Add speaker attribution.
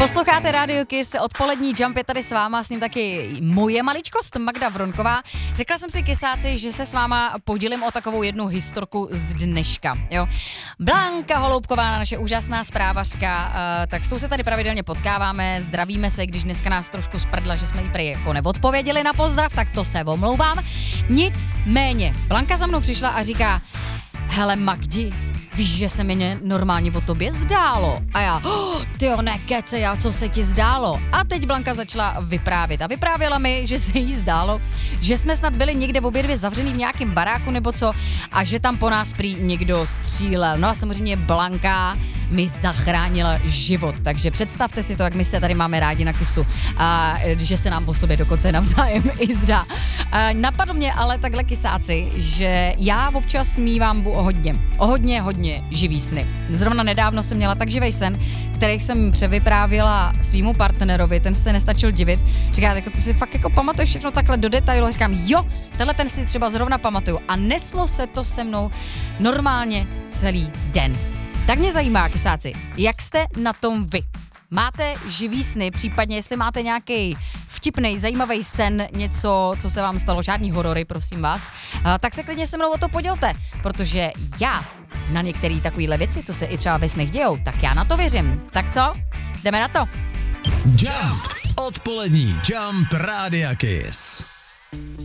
Speaker 1: Posloucháte Radio Kiss, odpolední Jump je tady s váma, s ním taky moje maličkost Magda Vronková. Řekla jsem si kysáci, že se s váma podělím o takovou jednu historku z dneška, jo. Blanka Holoubková, naše úžasná zprávařka, tak s tou se tady pravidelně potkáváme, zdravíme se, když dneska nás trošku sprdla, že jsme jí prý jako neodpověděli na pozdrav, tak to se omlouvám. Nicméně, Blanka za mnou přišla a říká: hele Magdi, víš, že se mi normálně o tobě zdálo. A já, tyjo, nekecej, a co se ti zdálo? A teď Blanka začala vyprávět. A vyprávěla mi, že se jí zdálo, že jsme snad byli někde obě dvě zavřený v nějakém baráku nebo co a že tam po nás prý někdo střílel. No a samozřejmě Blanka mi zachránila život. Takže představte si to, jak my se tady máme rádi na Kissu a že se nám po sobě dokonce navzájem i zdá. Napadlo mě ale takhle kysáci, že já občas mívám hodně živý sny. Zrovna nedávno jsem měla tak živej sen, který jsem převyprávěla svýmu partnerovi, ten se nestačil divit. Říká, jako ty si fakt jako pamatuješ všechno takhle do detailu. A říkám, jo, tenhle ten si třeba zrovna pamatuju. A neslo se to se mnou normálně celý den. Tak mě zajímá, kysáci, jak jste na tom vy? Máte živý sny, případně jestli máte nějaký vtipnej, zajímavý sen, něco, co se vám stalo, žádný horory, prosím vás, tak se klidně se mnou o to podělte, protože já na některé takovéhle věci, co se i třeba ve snech dějou, tak já na to věřím. Tak co? Jdeme na to.
Speaker 2: Jump! Odpolední Jump Rádia Kiss.